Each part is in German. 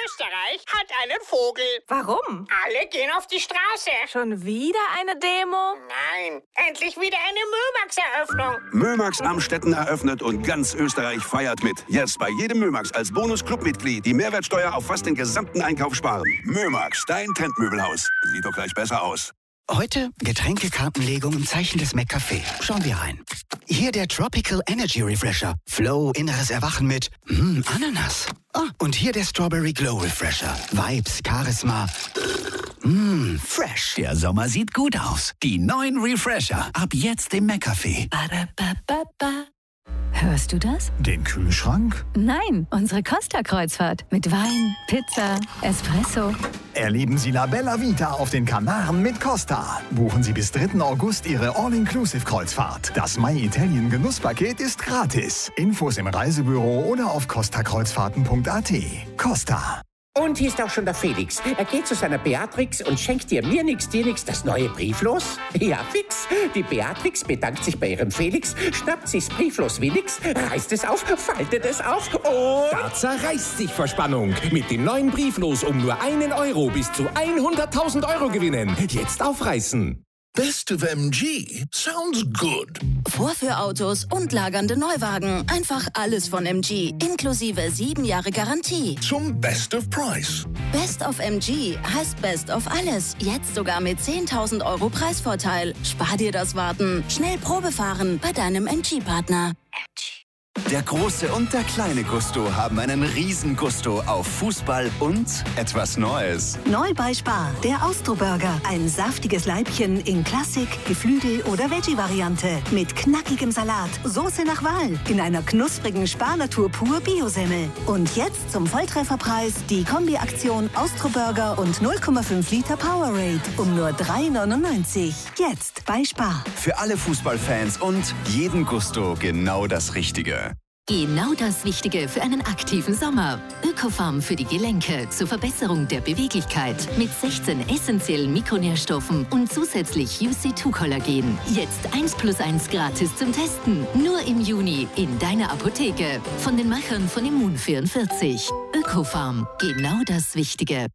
Österreich hat einen Vogel. Warum? Alle gehen auf die Straße. Schon wieder eine Demo? Nein, endlich wieder eine Mömax-Eröffnung. Mömax Amstetten eröffnet und ganz Österreich feiert mit. Jetzt bei jedem Mömax als Bonus-Clubmitglied die Mehrwertsteuer auf fast den gesamten Einkauf sparen. Mömax, dein Trendmöbelhaus. Sieht doch gleich besser aus. Heute Getränkekartenlegung im Zeichen des McCafé. Schauen wir rein. Hier der Tropical Energy Refresher. Flow, inneres Erwachen mit Ananas. Und hier der Strawberry Glow Refresher. Vibes, Charisma. Fresh. Der Sommer sieht gut aus. Die neuen Refresher. Ab jetzt im McCafé. Hörst du das? Den Kühlschrank? Nein, unsere Costa-Kreuzfahrt. Mit Wein, Pizza, Espresso. Erleben Sie La Bella Vita auf den Kanaren mit Costa. Buchen Sie bis 3. August Ihre All-Inclusive-Kreuzfahrt. Das My Italien Genusspaket ist gratis. Infos im Reisebüro oder auf costakreuzfahrten.at. Costa. Und hier ist auch schon der Felix. Er geht zu seiner Beatrix und schenkt dir dir nix das neue Brieflos. Ja, fix. Die Beatrix bedankt sich bei ihrem Felix, schnappt sich's Brieflos Willix, reißt es auf, faltet es auf und... Da zerreißt sich vor Spannung. Mit dem neuen Brieflos um nur 1 Euro bis zu 100.000 Euro gewinnen. Jetzt aufreißen. Best of MG sounds good. Vorführautos und lagernde Neuwagen. Einfach alles von MG. Inklusive 7 Jahre Garantie. Zum Best of Price. Best of MG heißt Best of alles. Jetzt sogar mit 10.000 Euro Preisvorteil. Spar dir das Warten. Schnell Probe fahren bei deinem MG-Partner. Der große und der kleine Gusto haben einen Riesen-Gusto auf Fußball und etwas Neues. Neu bei Spar, der Austro-Burger. Ein saftiges Leibchen in Klassik, Geflügel- oder Veggie-Variante. Mit knackigem Salat, Soße nach Wahl. In einer knusprigen Spar-Natur pur Bio-Semmel. Und jetzt zum Volltrefferpreis die Kombi-Aktion Austro-Burger und 0,5 Liter Powerade. Um nur 3,99. Jetzt bei Spar. Für alle Fußballfans und jeden Gusto genau das Richtige. Genau das Wichtige für einen aktiven Sommer. Ökofarm für die Gelenke zur Verbesserung der Beweglichkeit mit 16 essentiellen Mikronährstoffen und zusätzlich UC2-Kollagen. Jetzt 1+1 gratis zum Testen. Nur im Juni in deiner Apotheke. Von den Machern von Immun44. Ökofarm. Genau das Wichtige.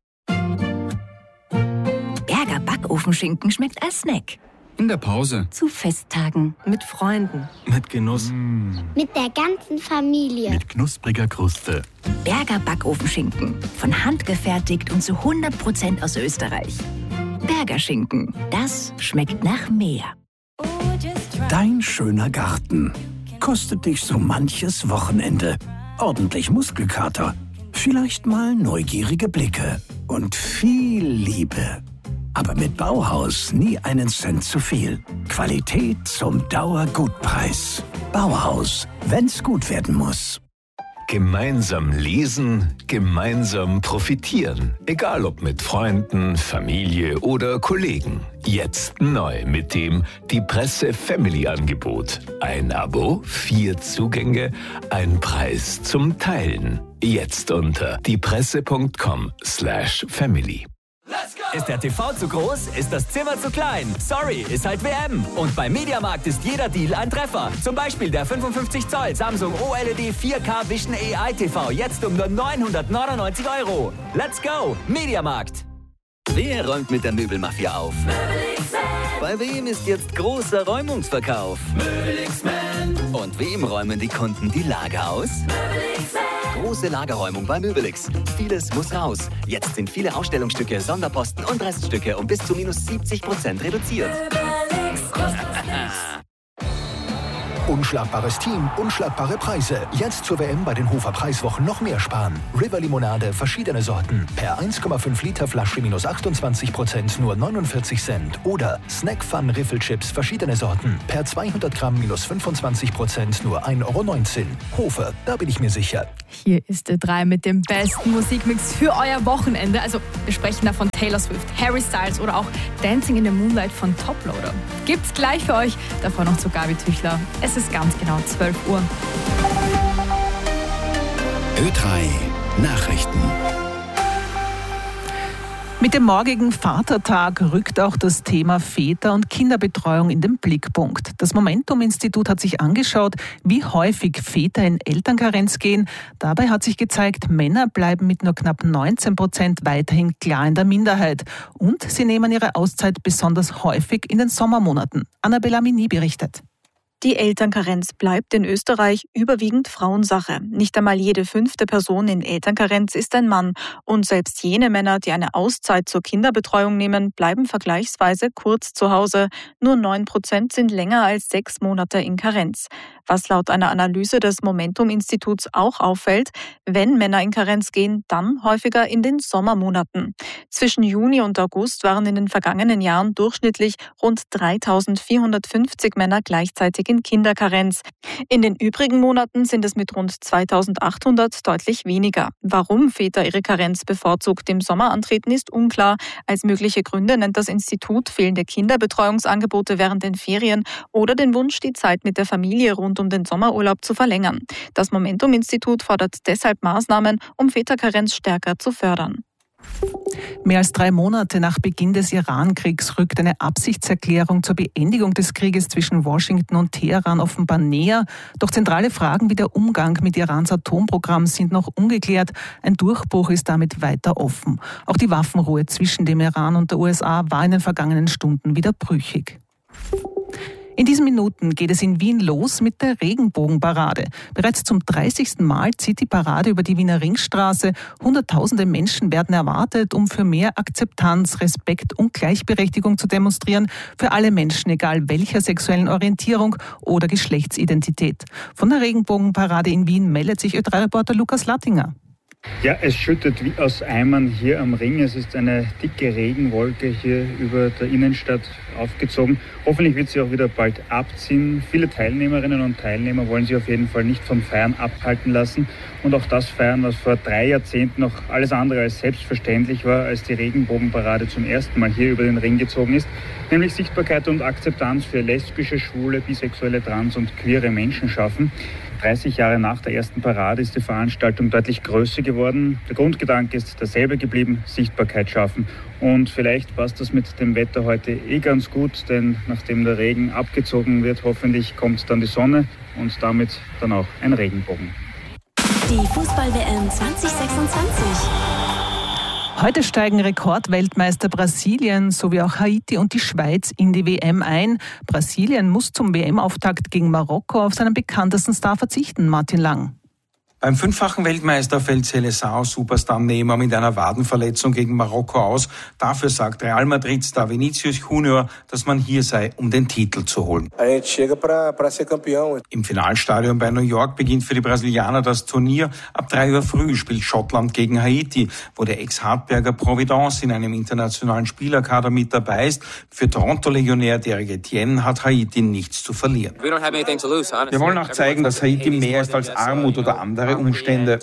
Berger Backofenschinken schmeckt als Snack. In der Pause. Zu Festtagen. Mit Freunden. Mit Genuss. Mit der ganzen Familie. Mit knuspriger Kruste. Berger Backofenschinken. Von Hand gefertigt und zu 100% aus Österreich. Berger Schinken. Das schmeckt nach mehr. Dein schöner Garten. Kostet dich so manches Wochenende. Ordentlich Muskelkater. Vielleicht mal neugierige Blicke. Und viel Liebe. Aber mit Bauhaus nie einen Cent zu viel. Qualität zum Dauergutpreis. Bauhaus, wenn's gut werden muss. Gemeinsam lesen, gemeinsam profitieren. Egal ob mit Freunden, Familie oder Kollegen. Jetzt neu mit dem Die Presse Family Angebot. Ein Abo, 4 Zugänge, ein Preis zum Teilen. Jetzt unter diepresse.com/family. Ist der TV zu groß? Ist das Zimmer zu klein? Sorry, ist halt WM. Und beim Mediamarkt ist jeder Deal ein Treffer. Zum Beispiel der 55 Zoll Samsung OLED 4K Vision AI TV. Jetzt um nur 999 €. Let's go, Mediamarkt. Wer räumt mit der Möbelmafia auf? Bei wem ist jetzt großer Räumungsverkauf? Und wem räumen die Kunden die Lager aus? Große Lagerräumung bei Möbelix. Vieles muss raus. Jetzt sind viele Ausstellungsstücke, Sonderposten und Reststücke um bis zu -70% reduziert. Unschlagbares Team, unschlagbare Preise. Jetzt zur WM bei den Hofer Preiswochen noch mehr sparen. River Limonade, verschiedene Sorten. Per 1,5 Liter Flasche -28%, nur 49 Cent. Oder Snack Fun Riffelchips, verschiedene Sorten. Per 200 Gramm -25%, nur 1,19 €. Hofer, da bin ich mir sicher. Hier ist der 3 mit dem besten Musikmix für euer Wochenende. Also wir sprechen da von Taylor Swift, Harry Styles oder auch Dancing in the Moonlight von Toploader. Gibt's gleich für euch. Davor noch zu Gabi Tüchler. Es ist ganz genau 12 Uhr. Ö3 Nachrichten. Mit dem morgigen Vatertag rückt auch das Thema Väter- und Kinderbetreuung in den Blickpunkt. Das Momentum-Institut hat sich angeschaut, wie häufig Väter in Elternkarenz gehen. Dabei hat sich gezeigt, Männer bleiben mit nur knapp 19% weiterhin klar in der Minderheit. Und sie nehmen ihre Auszeit besonders häufig in den Sommermonaten. Annabella Mini berichtet. Die Elternkarenz bleibt in Österreich überwiegend Frauensache. Nicht einmal jede 5. Person in Elternkarenz ist ein Mann. Und selbst jene Männer, die eine Auszeit zur Kinderbetreuung nehmen, bleiben vergleichsweise kurz zu Hause. Nur 9% sind länger als 6 Monate in Karenz. Was laut einer Analyse des Momentum-Instituts auch auffällt, wenn Männer in Karenz gehen, dann häufiger in den Sommermonaten. Zwischen Juni und August waren in den vergangenen Jahren durchschnittlich rund 3.450 Männer gleichzeitig in Kinderkarenz. In den übrigen Monaten sind es mit rund 2.800 deutlich weniger. Warum Väter ihre Karenz bevorzugt im Sommer antreten, ist unklar. Als mögliche Gründe nennt das Institut fehlende Kinderbetreuungsangebote während den Ferien oder den Wunsch, die Zeit mit der Familie rund um den Sommerurlaub zu verlängern. Das Momentum-Institut fordert deshalb Maßnahmen, um Väterkarenz stärker zu fördern. Mehr als 3 Monate nach Beginn des Iran-Kriegs rückt eine Absichtserklärung zur Beendigung des Krieges zwischen Washington und Teheran offenbar näher. Doch zentrale Fragen wie der Umgang mit Irans Atomprogramm sind noch ungeklärt. Ein Durchbruch ist damit weiter offen. Auch die Waffenruhe zwischen dem Iran und der USA war in den vergangenen Stunden wieder brüchig. In diesen Minuten geht es in Wien los mit der Regenbogenparade. Bereits zum 30. Mal zieht die Parade über die Wiener Ringstraße. Hunderttausende Menschen werden erwartet, um für mehr Akzeptanz, Respekt und Gleichberechtigung zu demonstrieren. Für alle Menschen, egal welcher sexuellen Orientierung oder Geschlechtsidentität. Von der Regenbogenparade in Wien meldet sich Ö3-Reporter Lukas Lattinger. Ja, es schüttet wie aus Eimern hier am Ring. Es ist eine dicke Regenwolke hier über der Innenstadt aufgezogen. Hoffentlich wird sie auch wieder bald abziehen. Viele Teilnehmerinnen und Teilnehmer wollen sich auf jeden Fall nicht vom Feiern abhalten lassen. Und auch das Feiern, was vor 3 Jahrzehnten noch alles andere als selbstverständlich war, als die Regenbogenparade zum ersten Mal hier über den Ring gezogen ist. Nämlich Sichtbarkeit und Akzeptanz für lesbische, schwule, bisexuelle, trans- und queere Menschen schaffen. 30 Jahre nach der ersten Parade ist die Veranstaltung deutlich größer geworden. Der Grundgedanke ist derselbe geblieben, Sichtbarkeit schaffen. Und vielleicht passt das mit dem Wetter heute ganz gut, denn nachdem der Regen abgezogen wird, hoffentlich kommt dann die Sonne und damit dann auch ein Regenbogen. Die Fußball-WM 2026. Heute steigen Rekordweltmeister Brasilien sowie auch Haiti und die Schweiz in die WM ein. Brasilien muss zum WM-Auftakt gegen Marokko auf seinen bekanntesten Star verzichten, Martin Lang. Beim 5-fachen Weltmeister fällt Seleção-Superstar Neymar mit einer Wadenverletzung gegen Marokko aus. Dafür sagt Real Madrid-Star Vinicius Junior, dass man hier sei, um den Titel zu holen. Im Finalstadion bei New York beginnt für die Brasilianer das Turnier. Ab 3 Uhr früh spielt Schottland gegen Haiti, wo der Ex-Hartberger Providence in einem internationalen Spielerkader mit dabei ist. Für Toronto-Legionär Derek Etienne hat Haiti nichts zu verlieren. Wir wollen auch zeigen, dass Haiti mehr ist als Armut oder andere Umstände.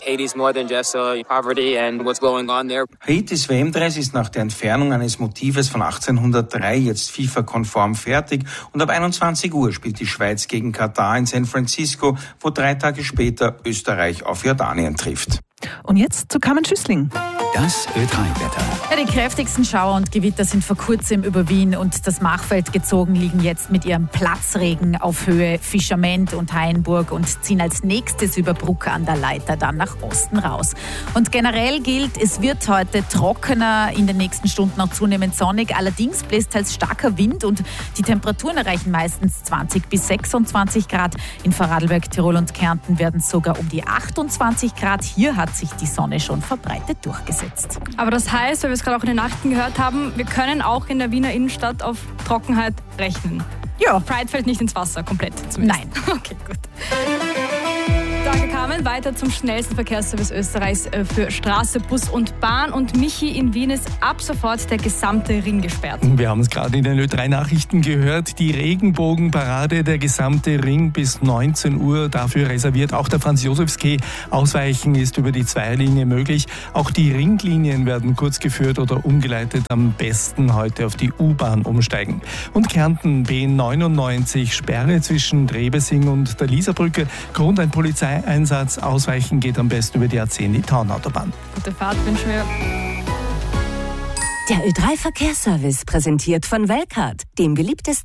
Haitis WM-Dress ist nach der Entfernung eines Motives von 1803 jetzt FIFA-konform fertig und ab 21 Uhr spielt die Schweiz gegen Katar in San Francisco, wo 3 Tage später Österreich auf Jordanien trifft. Und jetzt zu Carmen Schüssling. Das Ö3-Wetter. Ja, die kräftigsten Schauer und Gewitter sind vor kurzem über Wien und das Machfeld gezogen, liegen jetzt mit ihrem Platzregen auf Höhe Fischament und Hainburg und ziehen als nächstes über Bruck an der Leiter dann nach Osten raus. Und generell gilt, es wird heute trockener, in den nächsten Stunden auch zunehmend sonnig. Allerdings bläst teils starker Wind und die Temperaturen erreichen meistens 20 bis 26 Grad. In Vorarlberg, Tirol und Kärnten werden es sogar um die 28 Grad. Hier hat sich die Sonne schon verbreitet durchgesetzt. Aber das heißt, weil wir es gerade auch in den Nachrichten gehört haben, wir können auch in der Wiener Innenstadt auf Trockenheit rechnen. Ja. Pride fällt nicht ins Wasser, komplett zumindest. Nein. Okay, gut. Danke, Carmen. Weiter zum schnellsten Verkehrsservice Österreichs für Straße, Bus und Bahn. Und Michi, in Wien ist ab sofort der gesamte Ring gesperrt. Wir haben es gerade in den Ö3-Nachrichten gehört. Die Regenbogenparade, der gesamte Ring bis 19 Uhr dafür reserviert. Auch der Franz-Josefs-Quai. Ausweichen ist über die Zweierlinie möglich. Auch die Ringlinien werden kurz geführt oder umgeleitet. Am besten heute auf die U-Bahn umsteigen. Und Kärnten B99, Sperre zwischen Drebesing und der Lieserbrücke. Grund ein Polizeieinsatz. Ausweichen geht am besten über die A10, die Taunautobahn. Gute Fahrt wünschen wir. Der Ö3 Verkehrsservice, präsentiert von Welcard, dem beliebtesten